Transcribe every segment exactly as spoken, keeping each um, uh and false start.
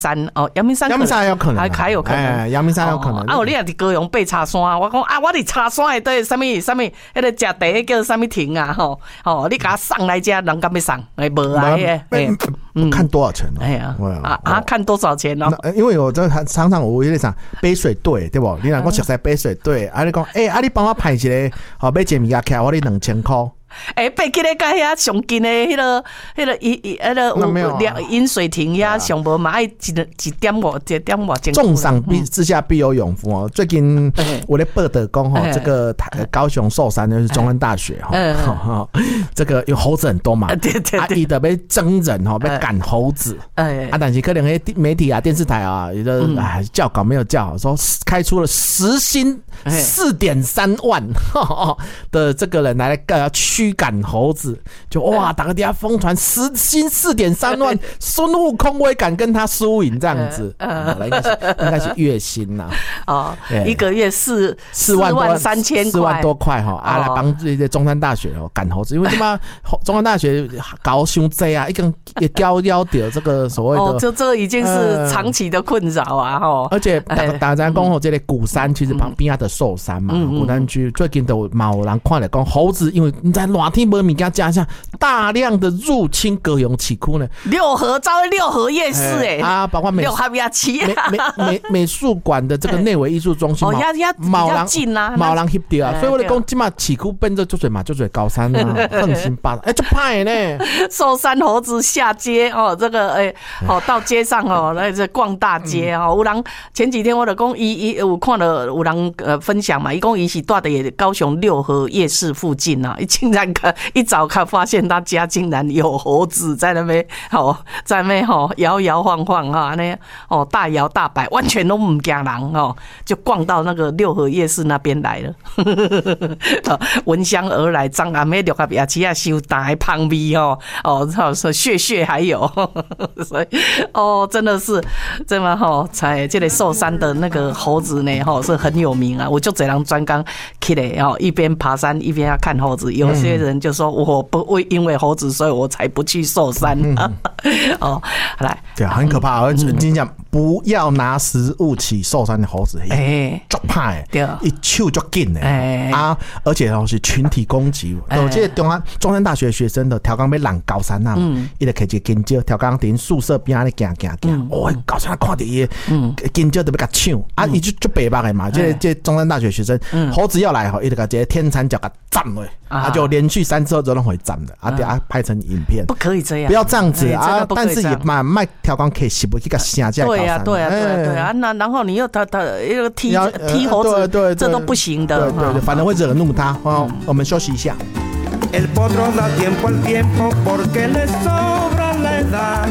山哦，阳明山， 阳明山还有可能， 还还有可能， 哎，阳明山有可能。 啊，你也伫高雄爬茶山，我讲啊，我伫茶山诶，对，什么什么，迄个食茶叫什么亭啊，吼，哦，你甲送来遮，人敢要送？哎，无啊， 哎，看多少钱哦？ 哎呀，啊啊，看多少钱哦？ 因为我这常常我有点想杯水队，对不？你若讲熟悉杯水队，啊，你讲，哎，啊，你帮我排一个，好买一个物件起来，我你两千块。 哎，爬起来甲遐上近的迄个、迄个、伊、伊、迄个有饮水亭遐上无嘛，爱一一点五、一点五千。 重赏必之下必有勇夫哦。最近我在报道讲哈，这个高雄寿山就是中山大学哈，这个有猴子很多嘛， 对对对，伊的被征人哈，被赶猴子，哎，啊，但是可能迄媒体啊、电视台啊，有的哎叫稿没有叫好，说开出了时薪四点三万的这个人来来去。驱赶猴子，就哇，大家底下疯传时薪四点三万，孙悟空我也敢跟他输赢这样子，呃、应该是应该是月薪呐、 啊，哦，一个月四四万多三千四万多块哈，啊，来帮这些中山大学哦赶猴子，因为他妈中山大学搞伤济啊，一根也雕雕掉这个所谓的， 哦，这这已经是长期的困扰啊哈， 而且大大家讲吼，这个鼓山其实旁边啊的寿山嘛，鼓山区最近都嘛有人看来讲猴子，因为你在热天没物件加上大量的入侵高雄市区呢， 六合招六合夜市哎、欸、 啊，包括美六合夜市啊， 美美美美术馆的这个内围艺术中心哦，要要比较近啊， 冇人翕到啊，所以我哋讲，今嘛市区变做就是嘛，就是高山啊，横行霸道，哎，就派呢， 寿山猴子下街哦，这个哎，哦到街上哦来这逛大街哦，有人前几天我就讲，伊伊有看到有人呃分享嘛，伊讲伊是住在高雄六合夜市附近啊，伊竟然看。一早看发现他家竟然有猴子在那边，哦，在那边吼摇摇晃晃哈，那哦大摇大摆，完全都唔惊人哦，就逛到那个六合夜市那边来了，闻香而来，张阿妹六合夜市啊，收大胖味哦，哦，说血血还有，所以哦，真的是这么吼，才这个寿山的那个猴子呢，吼是很有名啊，我就这样专刚起来哦，一边爬山一边要看猴子，有些人就说我不会因为猴子，所以我才不去寿山。哦，来， 对，很可怕。我跟你讲，不要拿食物起寿山的猴子，哎，足怕哎，对，一揪就紧哎啊！而且哦是群体攻击。我记得中山中山大学学生的调岗要揽高山啊，伊就开一金蕉，调岗伫宿舍边咧行行行，哦，高山看到伊，金蕉都要甲抢啊！伊就就白目的嘛，这这中山大学学生，猴子要来吼，伊就甲这天残脚甲斩了，啊，就连续三次都拢会斩的，啊，等下拍成影片， 不可以这样， 不要这样子啊！但是也嘛卖调岗可以洗不去个下架高山， 对呀对呀对呀对啊，那然后你又他他又踢踢猴子，对，这都不行的， 对对对，反正会惹怒他。哦，我们休息一下。El potro da tiempo al tiempo porque le sobra la edad.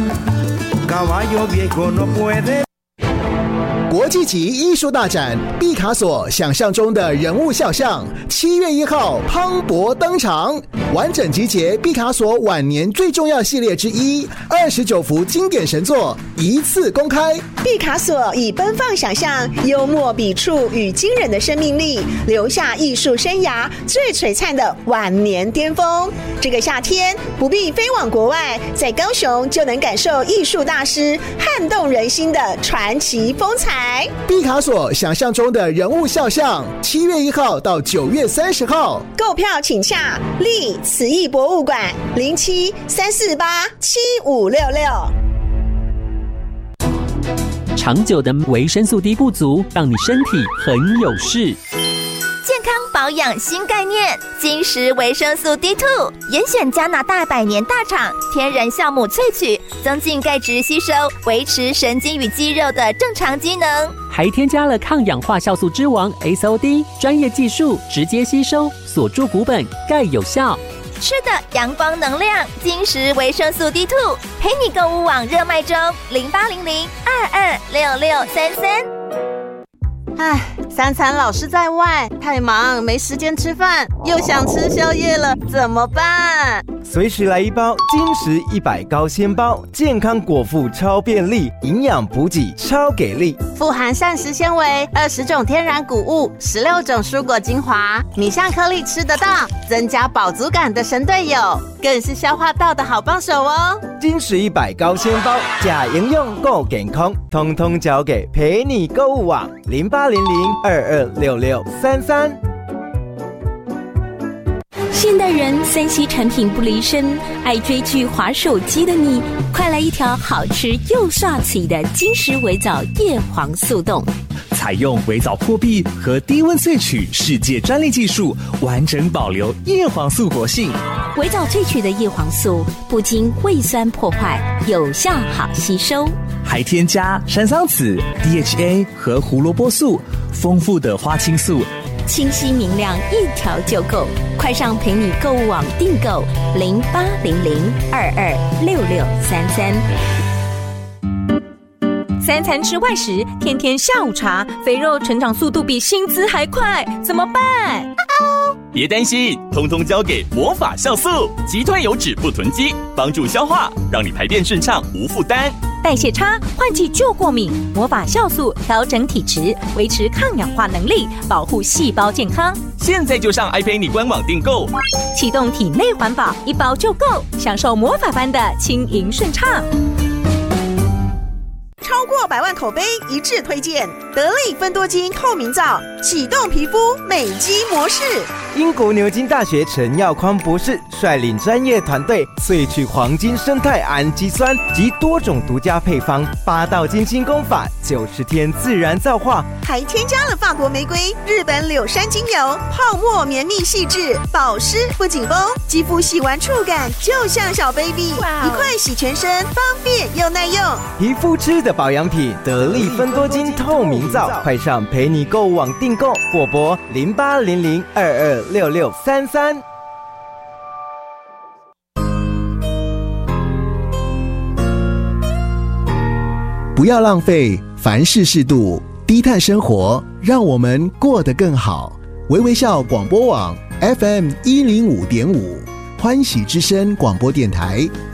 Caballo viejo no puede. 国际级艺术大展毕卡索想象中的人物肖像，七月一号磅礴登场，完整集结毕卡索晚年最重要系列之一，二十九幅经典神作一次公开。 毕卡索以奔放想象、幽默笔触与惊人的生命力，留下艺术生涯最璀璨的晚年巅峰。这个夏天不必飞往国外，在高雄就能感受艺术大师撼动人心的传奇风采。 毕卡索想象中的人物肖像，七月一号到九月三十号， 购票请洽立慈艺博物馆零七三四八七五六六。 长久的维生素 D 不足，让你身体很有事。 健康保养新概念，金石维生素 D 二 严选加拿大百年大厂天然酵母萃取，增进钙质吸收，维持神经与肌肉的正常机能， 还添加了抗氧化酵素之王 S O D， 专业技术直接吸收，锁住骨本，钙有效。 吃的阳光能量，金石维生素 D 二 陪你购物网热卖中零八零零二二六六三三。 唉，三餐老是在外，太忙没时间吃饭，又想吃宵夜了，怎么办？ 随时来一包金石一百高纤包，健康果腹超便利，营养补给超给力， 富含膳食纤维、二十种天然谷物、十六种蔬果精华，米香颗粒吃得到，增加饱足感的神队友，更是消化道的好帮手哦。 金石一百高纤包，假营养够健康，通通交给陪你购物网零八零零二二六六三三。 现代人三 C 产品不离身，爱追剧滑手机的你，快来一条好吃又刷嘴的金石微藻叶黄素冻。 采用微藻破壁和低温萃取世界专利技术，完整保留叶黄素活性。 微藻萃取的叶黄素不经胃酸破坏，有效好吸收， 还添加山桑子、D H A 和胡萝卜素，丰富的花青素， 清晰明亮，一条就够。快上陪你购物网订购零八零零二二六六三三。 三餐吃外食，天天下午茶，肥肉成长速度比薪资还快，怎么办？ 别担心，通通交给魔法酵素，击退油脂不囤积，帮助消化，让你排便顺畅无负担。 代谢差，换季就过敏，魔法酵素调整体质，维持抗氧化能力，保护细胞健康。 现在就上 iPay 官网订购， 启动体内环保，一包就够，享受魔法般的轻盈顺畅。 超过百万口碑一致推荐得力芬多精透明皂，启动皮肤美肌模式。 英国牛津大学陈耀匡博士率领专业团队萃取黄金生态氨基酸及多种独家配方，八道金星功法，九十天自然皂化， 还添加了法国玫瑰、日本柳杉精油，泡沫绵密细致，保湿不紧绷，肌肤洗完触感就像小 baby， 一块洗全身，方便又耐用。 皮肤吃的保养品，得力芬多精透明皂，快上陪你购物网订购，或拨零八零零二二六六三三。 不要浪费，凡事适度，低碳生活，让我们过得更好。微微笑广播网 F M 一零五点五，欢喜之声广播电台，